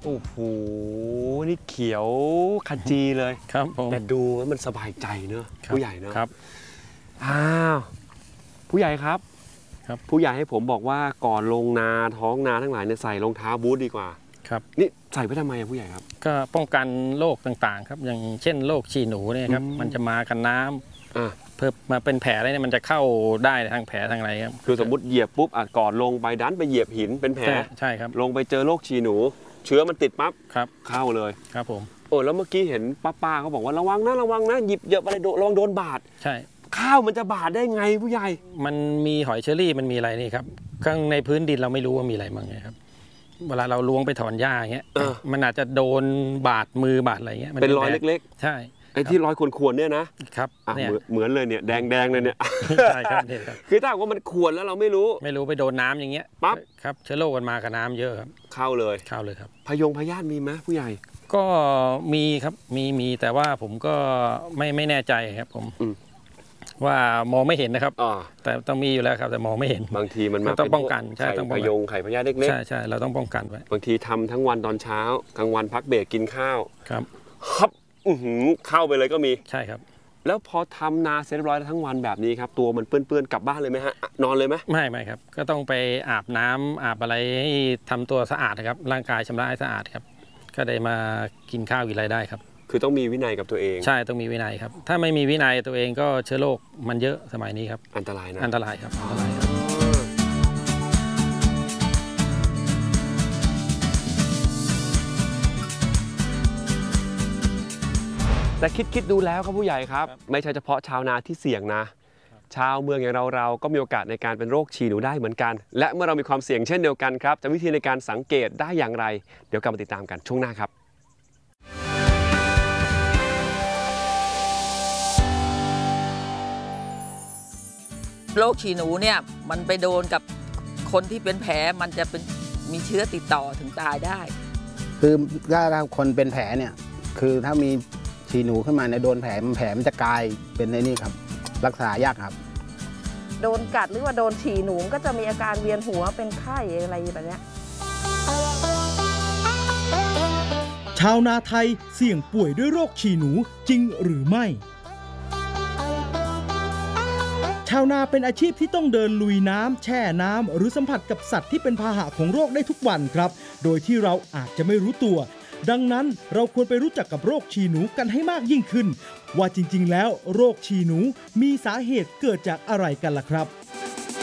โอ้โหนี่เขียวขจีเลยครับผมแต่ดูแล้วมันสบายใจเนอะผู้ใหญ่เนอะครับอ้าวผู้ใหญ่ครับผู้ใหญ่ให้ผมบอกว่าก่อนลงนาท้องนาทั้งหลายเนี่ยใส่รองเท้าบูทดีกว่าครับนี่ใส่ไปทำไมผู้ใหญ่ครับก็ป้องกันโรคต่างๆครับอย่างเช่นโรคฉี่หนูเนี่ยครับมันจะมากับน้ำเพิ่มมาเป็นแผลอะไรเนี่ยมันจะเข้าได้ทางแผลทางอะไรครับคือสมมติเหยียบปุ๊บก่อนลงไปดันไปเหยียบหินเป็นแผลใช่ครับลงไปเจอโรคฉี่หนูเชื้อมันติดปั๊บเข้าเลยครับผมแล้วเมื่อกี้เห็นป้าเขาบอกว่าระวังนะหยิบเหยียบอะไรระวังโดนบาดใช่ข้าวมันจะบาดได้ไงผู้ใหญ่มันมีหอยเชอรี่มันมีอะไรนี่ครับข้างในพื้นดินเราไม่รู้ว่ามีอะไรบ้างไงครับเวลาเราล้วงไปถอนหญ้าอย่างเงี้ยมันอาจจะโดนบาดมือบาดอะไรเงี้ยเป็นรอยเล็กๆใช่ไอ้ที่รอยข่วนๆเนี่ยนะครับเหมือนเลยเนี่ยแดงเลยเนี่ยใช่ครับคือถ้าว่ามันข่วนแล้วเราไม่รู้ไปโดนน้ำอย่างเงี้ยปั๊บครับเชื้อโรคมันมากับน้ำเยอะครับเข้าเลยครับพยาธิมีไหมผู้ใหญ่ก็มีครับมีแต่ว่าผมก็ไม่แน่ใจครับผมว่ามองไม่เห็นนะครับแต่ต้องมีอยู่แล้วครับแต่มองไม่เห็นบางทีมันมาต้องป้องกันใช่ต้องป้องกันไข่พยาธิเล็กใช่เราต้องป้องกันไว้บางทีทำทั้งวันตอนเช้ากลางวันพักเบรกกินข้าวครับเข้าไปเลยก็มีใช่ครับแล้วพอทำนาเสร็จเรียบร้อยทั้งวันแบบนี้ครับตัวมันเปื้อนกลับบ้านเลยไหมฮะนอนเลยไหมไม่ครับก็ต้องไปอาบน้ำอาบอะไรให้ทำตัวสะอาดครับร่างกายชำระให้สะอาดครับก็ได้มากินข้าวกินอะไรได้ครับคือต้องมีวินัยกับตัวเองใช่ต้องมีวินัยครับถ้าไม่มีวินัยตัวเองก็เชื้อโรคมันเยอะสมัยนี้ครับอันตรายนะอันตรายครับแต่คิดดูแล้วครับผู้ใหญ่ครับไม่ใช่เฉพาะชาวนาที่เสี่ยงนะชาวเมืองอย่างเราก็มีโอกาสในการเป็นโรคฉี่หนูได้เหมือนกันและเมื่อเรามีความเสี่ยงเช่นเดียวกันครับจะวิธีในการสังเกตได้อย่างไรเดี๋ยวกลับมาติดตามกันช่วงหน้าครับโรคฉี่หนูเนี่ยมันไปโดนกับคนที่เป็นแผลมันจะเป็นมีเชื้อติดต่อถึงตายได้คือถ้าคนเป็นแผลเนี่ยคือถ้ามีฉี่หนูขึ้นมาในโดนแผลมันจะกลายเป็นในนี่ครับรักษายากครับโดนกัดหรือว่าโดนฉี่หนูก็จะมีอาการเวียนหัวเป็นไข้อะไรแบบนี้ชาวนาไทยเสี่ยงป่วยด้วยโรคฉี่หนูจริงหรือไม่ชาวนาเป็นอาชีพที่ต้องเดินลุยน้ำแช่น้ำหรือสัมผัสกับสัตว์ที่เป็นพาหะของโรคได้ทุกวันครับโดยที่เราอาจจะไม่รู้ตัวดังนั้นเราควรไปรู้จักกับโรคฉี่หนูกันให้มากยิ่งขึ้นว่าจริงๆแล้วโรคฉี่หนูมีสาเหตุเกิดจากอะไรกันล่ะครับ